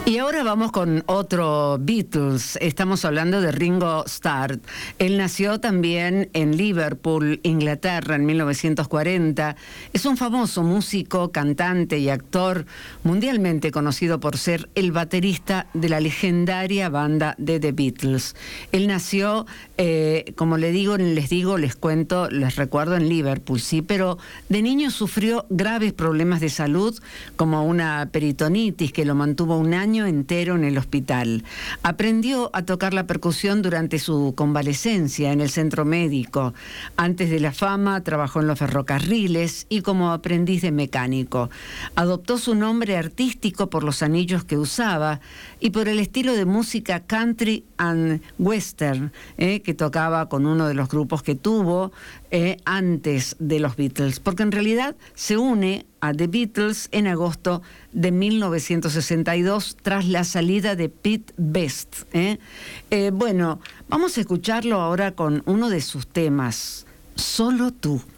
Y ahora vamos con otro Beatles. Estamos hablando de Ringo Starr. Él nació también en Liverpool, Inglaterra, en 1940. Es un famoso músico, cantante y actor mundialmente conocido por ser el baterista de la legendaria banda de The Beatles. Él nació, como les cuento, les recuerdo, en Liverpool, sí, pero de niño sufrió graves problemas de salud, como una peritonitis que lo mantuvo un año entero en el hospital. Aprendió a tocar la percusión durante su convalecencia en el centro médico. Antes de la fama, trabajó en los ferrocarriles y como aprendiz de mecánico. Adoptó su nombre artístico por los anillos que usaba y por el estilo de música country and western que tocaba con uno de los grupos que tuvo antes de los Beatles, porque en realidad se une a The Beatles en agosto de 1962 tras la salida de Pete Best. Bueno, vamos a escucharlo ahora con uno de sus temas, Solo tú.